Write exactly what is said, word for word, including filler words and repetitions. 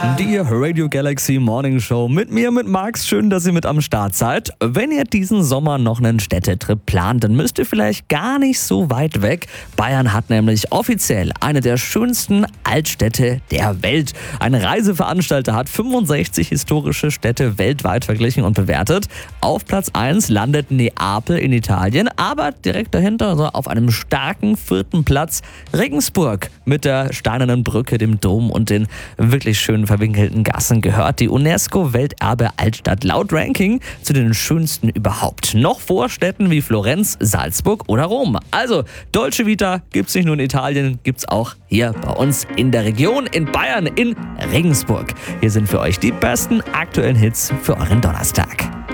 Die Radio Galaxy Morning Show mit mir, mit Max. Schön, dass ihr mit am Start seid. Wenn ihr diesen Sommer noch einen Städtetrip plant, dann müsst ihr vielleicht gar nicht so weit weg. Bayern hat nämlich offiziell eine der schönsten Altstädte der Welt. Ein Reiseveranstalter hat fünfundsechzig historische Städte weltweit verglichen und bewertet. Auf Platz eins landet Neapel in Italien, aber direkt dahinter, also auf einem starken vierten Platz, Regensburg mit der steinernen Brücke, dem Dom und den wirklich schönen verwinkelten Gassen gehört die UNESCO-Welterbe Altstadt laut Ranking zu den schönsten überhaupt. Noch vor Städten wie Florenz, Salzburg oder Rom. Also, Dolce Vita gibt's nicht nur in Italien, gibt's auch hier bei uns in der Region, in Bayern, in Regensburg. Hier sind für euch die besten aktuellen Hits für euren Donnerstag.